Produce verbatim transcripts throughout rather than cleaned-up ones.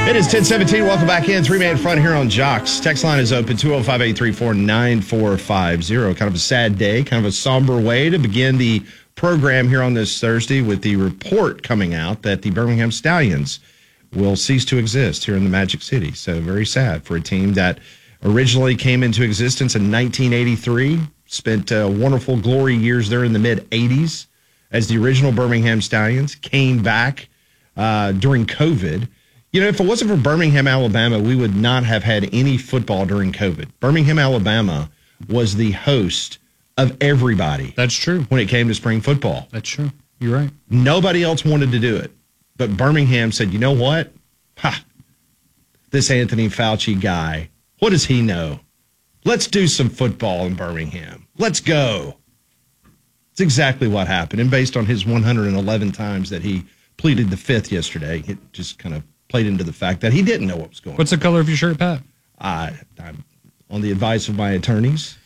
It is ten seventeen. Welcome back in. Three-man front here on Jocks. Text line is open, two oh five, eight three four, nine four five zero. Kind of a sad day, kind of a somber way to begin the program here on this Thursday with the report coming out that the Birmingham Stallions will cease to exist here in the Magic City. So very sad for a team that originally came into existence in nineteen eighty-three, spent uh, wonderful glory years there in the mid-eighties as the original Birmingham Stallions, came back uh, during COVID. You know, if it wasn't for Birmingham, Alabama, we would not have had any football during COVID. Birmingham, Alabama was the host of everybody. That's true. When it came to spring football. That's true. You're right. Nobody else wanted to do it. But Birmingham said, you know what? Ha, this Anthony Fauci guy, what does he know? Let's do some football in Birmingham. Let's go. It's exactly what happened. And based on his one hundred eleven times that he pleaded the fifth yesterday, it just kind of played into the fact that he didn't know what was going on. What's the color of your shirt, Pat? I, I'm on the advice of my attorneys.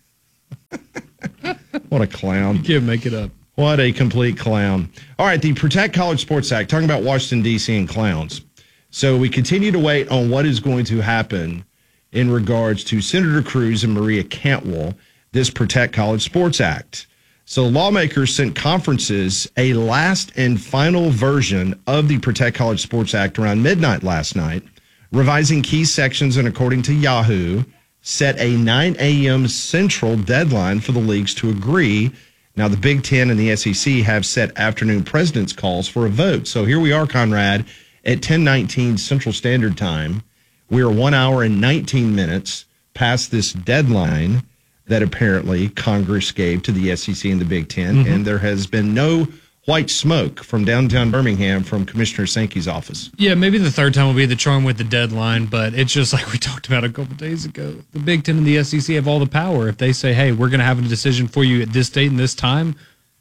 What a clown. You can't make it up. What a complete clown. All right, the Protect College Sports Act, talking about Washington, D C and clowns. So we continue to wait on what is going to happen in regards to Senator Cruz and Maria Cantwell, this Protect College Sports Act. So lawmakers sent conferences a last and final version of the Protect College Sports Act around midnight last night, revising key sections and, according to Yahoo, set a nine a.m. Central deadline for the leagues to agree. Now, the Big Ten and the S E C have set afternoon president's calls for a vote. So here we are, Conrad, at ten nineteen Central Standard Time. We are one hour and nineteen minutes past this deadline that apparently Congress gave to the S E C and the Big Ten, mm-hmm. and there has been no white smoke from downtown Birmingham from Commissioner Sankey's office. Yeah, maybe the third time will be the charm with the deadline, but it's just like we talked about a couple days ago. The Big Ten and the S E C have all the power. If they say, hey, we're going to have a decision for you at this date and this time,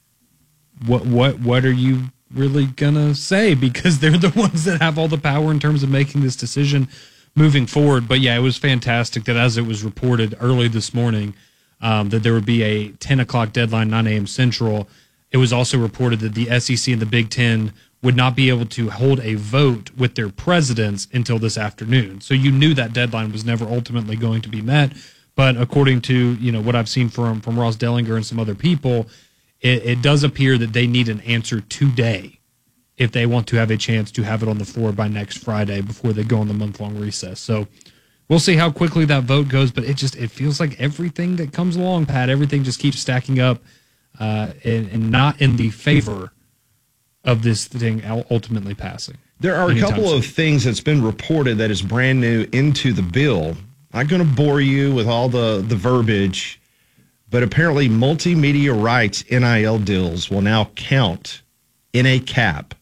what what what are you really going to say? Because they're the ones that have all the power in terms of making this decision moving forward. But yeah, it was fantastic that as it was reported early this morning, um, that there would be a ten o'clock deadline, nine a.m. Central. It was also reported that the S E C and the Big Ten would not be able to hold a vote with their presidents until this afternoon. So you knew that deadline was never ultimately going to be met. But according to, you know, what I've seen from, from Ross Dellinger and some other people, it, it does appear that they need an answer today if they want to have a chance to have it on the floor by next Friday before they go on the month-long recess. So we'll see how quickly that vote goes, but it just it feels like everything that comes along, Pat, everything just keeps stacking up. Uh, and, and not in the favor of this thing ultimately passing. There are a couple soon. of things that's been reported that is brand new into the bill. I'm going to bore you with all the, the verbiage, but apparently multimedia rights N I L deals will now count in a cap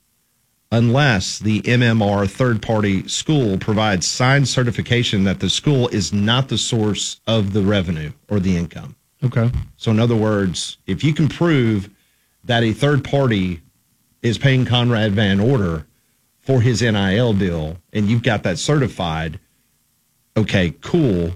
unless the M M R third-party school provides signed certification that the school is not the source of the revenue or the income. Okay. So in other words, if you can prove that a third party is paying Conrad Van Order for his N I L deal and you've got that certified, okay, cool.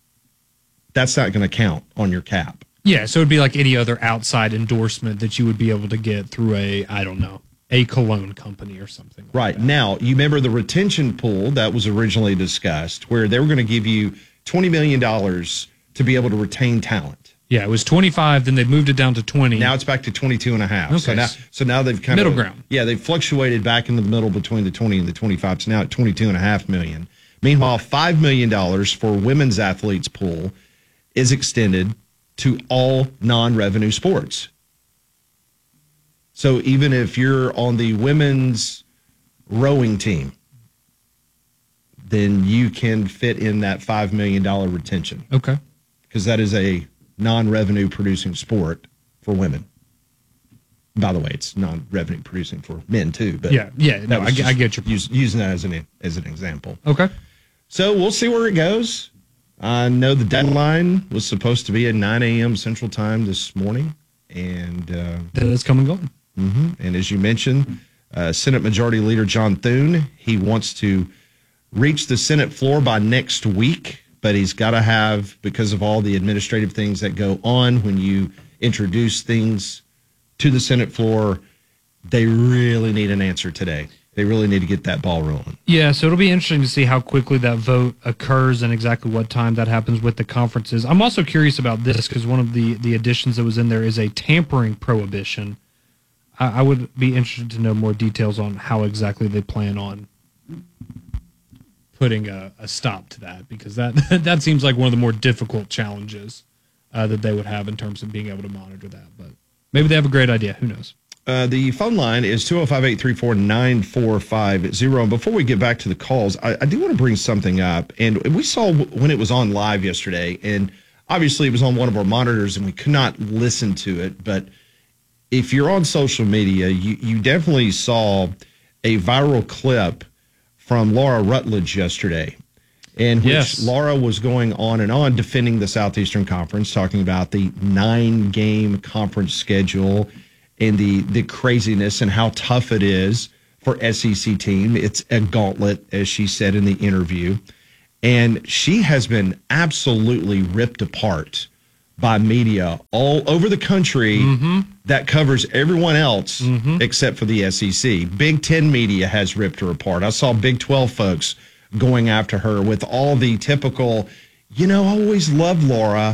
That's not going to count on your cap. Yeah, so it'd be like any other outside endorsement that you would be able to get through a, I don't know, a cologne company or something. Like right. that. Now, you remember the retention pool that was originally discussed where they were going to give you twenty million dollars to be able to retain talent. Yeah, it was twenty-five, then they moved it down to twenty. Now it's back to twenty-two and a half. Okay. So now, so now they've kind middle of... Middle ground. Yeah, they've fluctuated back in the middle between the twenty and the twenty-five. So now at twenty-two and a half million. Meanwhile, five million dollars for women's athletes pool is extended to all non-revenue sports. So even if you're on the women's rowing team, then you can fit in that five million dollars retention. Okay. Because that is a non-revenue producing sport for women. By the way, it's non-revenue producing for men too. But yeah, yeah, no, I, I get your use, using that as an as an example. Okay. So we'll see where it goes. I know the deadline was supposed to be at nine a.m. Central Time this morning, and uh, that's come and gone. Mm-hmm. And as you mentioned, uh, Senate Majority Leader John Thune, he wants to reach the Senate floor by next week. But he's got to have, because of all the administrative things that go on when you introduce things to the Senate floor, they really need an answer today. They really need to get that ball rolling. Yeah, so it'll be interesting to see how quickly that vote occurs and exactly what time that happens with the conferences. I'm also curious about this because one of the, the additions that was in there is a tampering prohibition. I, I would be interested to know more details on how exactly they plan on putting a, a stop to that, because that that seems like one of the more difficult challenges uh, that they would have in terms of being able to monitor that. But maybe they have a great idea. Who knows? Uh, the phone line is two oh five, eight three four, nine four five zero. And before we get back to the calls, I, I do want to bring something up. And we saw when it was on live yesterday, and obviously it was on one of our monitors and we could not listen to it. But if you're on social media, you, you definitely saw a viral clip from Laura Rutledge yesterday, in which yes. Laura was going on and on defending the Southeastern Conference, talking about the nine-game conference schedule and the, the craziness and how tough it is for S E C team. It's a gauntlet, as she said in the interview. And she has been absolutely ripped apart by media all over the country mm-hmm. that covers everyone else mm-hmm. except for the S E C. Big Ten media has ripped her apart. I saw Big twelve folks going after her with all the typical, you know, I always loved Laura,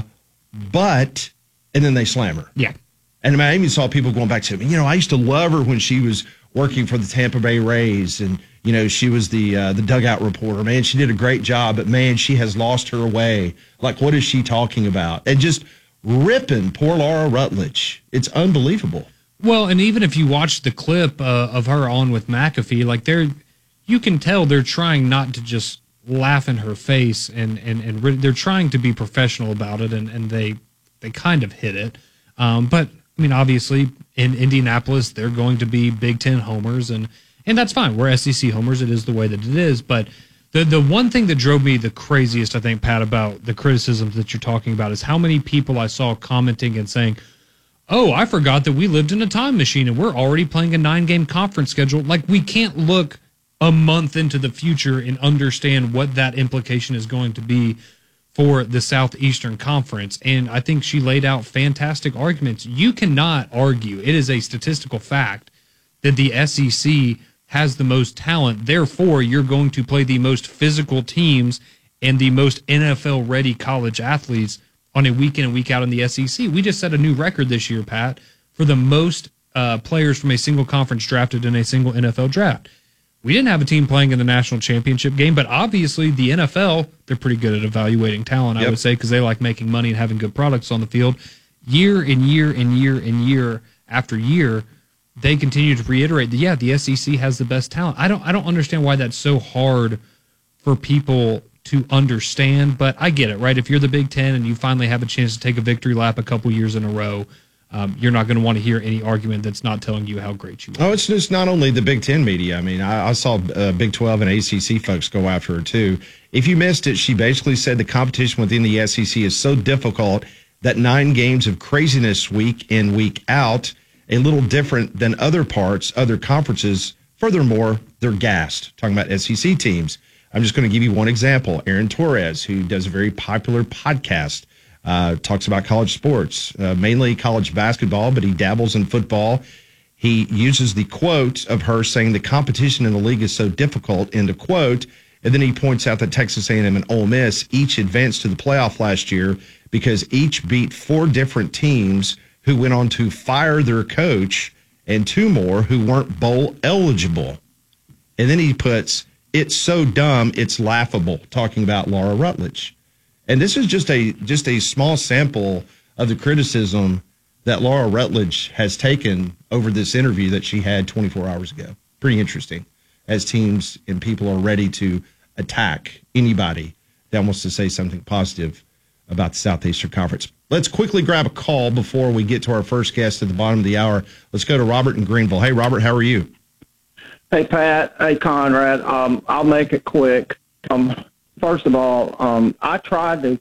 but, and then they slam her. Yeah. And I even saw people going back to, you know, I used to love her when she was working for the Tampa Bay Rays, and, you know, she was the uh, the dugout reporter. Man, she did a great job, but, man, she has lost her way. Like, what is she talking about? And just ripping poor Laura Rutledge. It's unbelievable. Well, and even if you watch the clip uh, of her on with McAfee, like, they're, you can tell they're trying not to just laugh in her face, and, and, and re- they're trying to be professional about it, and, and they, they kind of hit it. Um, but, I mean, obviously, in Indianapolis, they're going to be Big Ten homers, and, and that's fine. We're S E C homers. It is the way that it is. But the the one thing that drove me the craziest, I think, Pat, about the criticisms that you're talking about is how many people I saw commenting and saying, oh, I forgot that we lived in a time machine and we're already playing a nine-game conference schedule. Like, we can't look a month into the future and understand what that implication is going to be for the Southeastern Conference. And I think she laid out fantastic arguments. You cannot argue, it is a statistical fact, that the S E C has the most talent. Therefore, you're going to play the most physical teams and the most N F L-ready college athletes on a week in and week out in the S E C. We just set a new record this year, Pat, for the most uh, players from a single conference drafted in a single N F L draft. We didn't have a team playing in the national championship game, but obviously the N F L, they're pretty good at evaluating talent, yep. I would say, because they like making money and having good products on the field. Year and year and year and year after year, they continue to reiterate that, yeah, the S E C has the best talent. I don't I don't understand why that's so hard for people to understand, but I get it, right? If you're the Big Ten and you finally have a chance to take a victory lap a couple years in a row, Um, you're not going to want to hear any argument that's not telling you how great you are. Oh, it's just not only the Big Ten media. I mean, I, I saw uh, Big twelve and A C C folks go after her, too. If you missed it, she basically said the competition within the S E C is so difficult that nine games of craziness week in, week out, a little different than other parts, other conferences. Furthermore, they're gassed, talking about S E C teams. I'm just going to give you one example. Aaron Torres, who does a very popular podcast, Uh, talks about college sports, uh, mainly college basketball, but he dabbles in football. He uses the quote of her saying the competition in the league is so difficult, end of quote. And then he points out that Texas A and M and Ole Miss each advanced to the playoff last year because each beat four different teams who went on to fire their coach and two more who weren't bowl eligible. And then he puts, it's so dumb, it's laughable, talking about Laura Rutledge. And this is just a just a small sample of the criticism that Laura Rutledge has taken over this interview that she had twenty-four hours ago. Pretty interesting, as teams and people are ready to attack anybody that wants to say something positive about the Southeastern Conference. Let's quickly grab a call before we get to our first guest at the bottom of the hour. Let's go to Robert in Greenville. Hey, Robert, how are you? Hey, Pat. Hey, Conrad. Um, I'll make it quick. Um, First of all, um, I tried to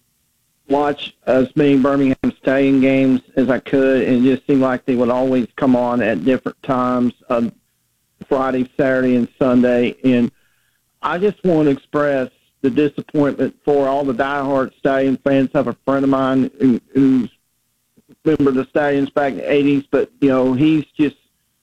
watch as many Birmingham Stallion games as I could, and it just seemed like they would always come on at different times, uh, Friday, Saturday, and Sunday. And I just want to express the disappointment for all the diehard Stallion fans. I have a friend of mine who, who's a member of the Stallions back in the eighties, but, you know, he's just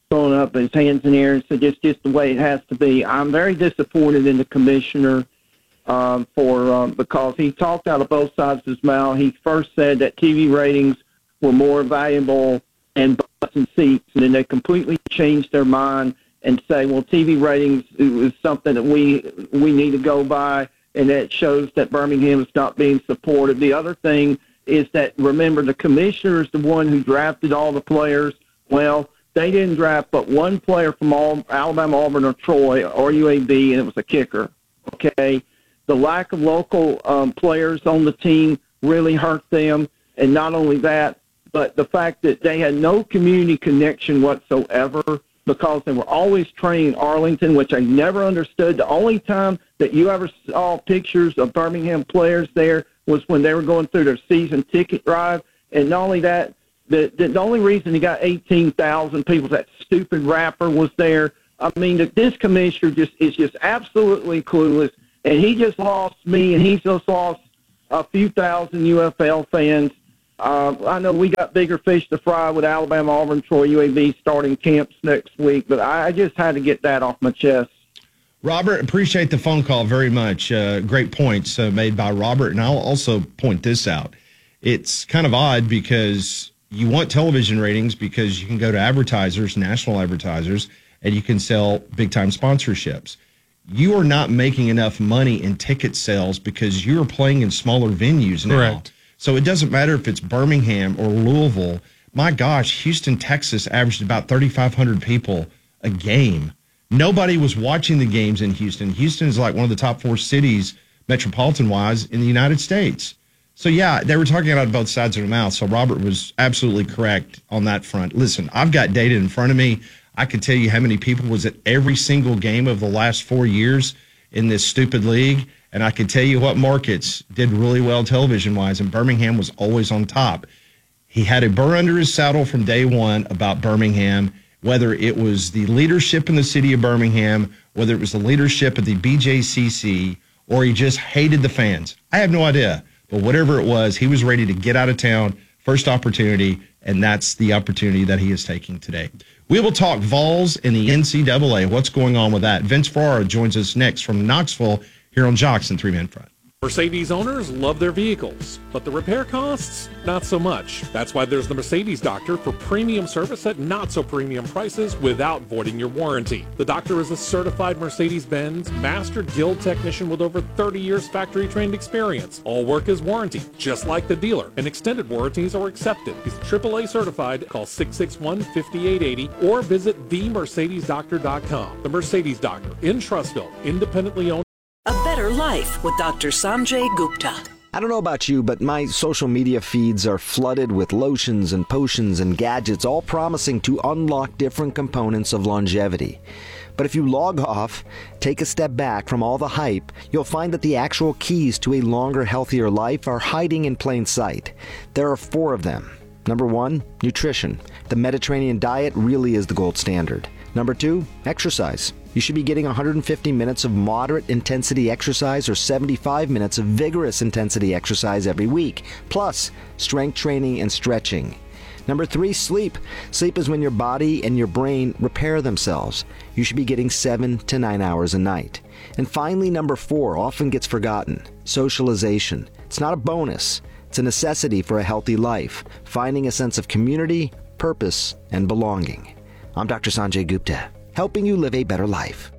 throwing up his hands in the air and said, "It's just the way it has to be." I'm very disappointed in the commissioner um, for um, because he talked out of both sides of his mouth. He first said that T V ratings were more valuable and butts and seats, and then they completely changed their mind and say, well, T V ratings is something that we we need to go by, and that shows that Birmingham is not being supported. The other thing is that, remember, the commissioner is the one who drafted all the players. Well, they didn't draft but one player from all, Alabama, Auburn, or Troy, or U A B, and it was a kicker. Okay, the lack of local um, players on the team really hurt them, and not only that, but the fact that they had no community connection whatsoever, because they were always training in Arlington, which I never understood. The only time that you ever saw pictures of Birmingham players there was when they were going through their season ticket drive. And not only that, the, the, the only reason he got eighteen thousand people, that stupid rapper was there. I mean, this commissioner just is just absolutely clueless, and he just lost me, and he just lost a few thousand U F L fans. Uh, I know we got bigger fish to fry with Alabama, Auburn, Troy, U A B starting camps next week, but I, I just had to get that off my chest. Robert, appreciate the phone call very much. Uh, great points uh, made by Robert, and I'll also point this out. It's kind of odd because you want television ratings because you can go to advertisers, national advertisers, and you can sell big-time sponsorships. You are not making enough money in ticket sales because you are playing in smaller venues now. Correct. So it doesn't matter if it's Birmingham or Louisville. My gosh, Houston, Texas averaged about thirty-five hundred people a game. Nobody was watching the games in Houston. Houston is like one of the top four cities, metropolitan-wise, in the United States. So, yeah, they were talking about both sides of the mouth. So Robert was absolutely correct on that front. Listen, I've got data in front of me. I can tell you how many people was at every single game of the last four years in this stupid league. And I can tell you what markets did really well television-wise, and Birmingham was always on top. He had a burr under his saddle from day one about Birmingham, whether it was the leadership in the city of Birmingham, whether it was the leadership of the B J C C, or he just hated the fans. I have no idea. But whatever it was, he was ready to get out of town, first opportunity, and that's the opportunity that he is taking today. We will talk Vols in the N C double A. What's going on with that? Vince Ferrara joins us next from Knoxville here on Jocks and Three Man Front. Mercedes owners love their vehicles, but the repair costs, not so much. That's why there's the Mercedes Doctor for premium service at not so premium prices without voiding your warranty. The Doctor is a certified Mercedes-Benz Master Guild technician with over thirty years factory trained experience. All work is warranted, just like the dealer, and extended warranties are accepted. He's triple A certified. Call six six one, five eight eight zero or visit the mercedes doctor dot com. The Mercedes Doctor in Trussville, independently owned. A better life with Doctor Sanjay Gupta. I don't know about you, but my social media feeds are flooded with lotions and potions and gadgets, all promising to unlock different components of longevity. But if you log off, take a step back from all the hype, you'll find that the actual keys to a longer, healthier life are hiding in plain sight. There are four of them. Number one, nutrition. The Mediterranean diet really is the gold standard. Number two, exercise. You should be getting one hundred fifty minutes of moderate intensity exercise or seventy-five minutes of vigorous intensity exercise every week, plus strength training and stretching. Number three, sleep. Sleep is when your body and your brain repair themselves. You should be getting seven to nine hours a night. And finally, number four, often gets forgotten, socialization. It's not a bonus. It's a necessity for a healthy life, finding a sense of community, purpose, and belonging. I'm Doctor Sanjay Gupta, helping you live a better life.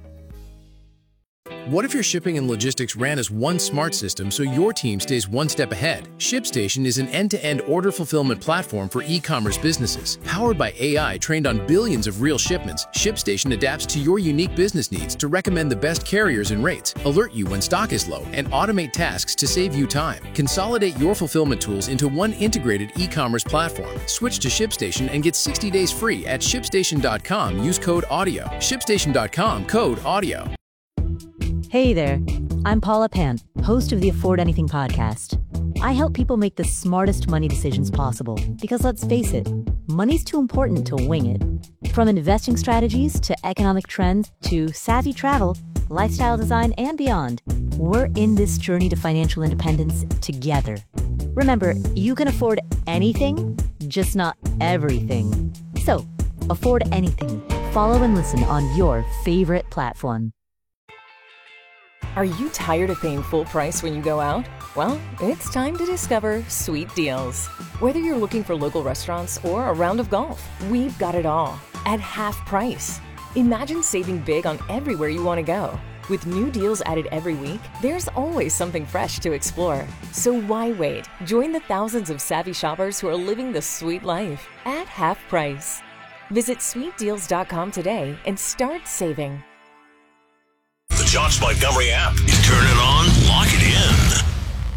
What if your shipping and logistics ran as one smart system so your team stays one step ahead? ShipStation is an end-to-end order fulfillment platform for e-commerce businesses. Powered by A I trained on billions of real shipments, ShipStation adapts to your unique business needs to recommend the best carriers and rates, alert you when stock is low, and automate tasks to save you time. Consolidate your fulfillment tools into one integrated e-commerce platform. Switch to ShipStation and get sixty days free at shipstation dot com. Use code AUDIO. shipstation dot com, code AUDIO. Hey there, I'm Paula Pant, host of the Afford Anything podcast. I help people make the smartest money decisions possible because, let's face it, money's too important to wing it. From investing strategies to economic trends to savvy travel, lifestyle design, and beyond, we're in this journey to financial independence together. Remember, you can afford anything, just not everything. So, Afford Anything. Follow and listen on your favorite platform. Are you tired of paying full price when you go out? Well, it's time to discover Sweet Deals. Whether you're looking for local restaurants or a round of golf, we've got it all at half price. Imagine saving big on everywhere you want to go. With new deals added every week, there's always something fresh to explore. So why wait? Join the thousands of savvy shoppers who are living the sweet life at half price. Visit sweet deals dot com today and start saving. The Josh Montgomery app is turn it on, lock it in.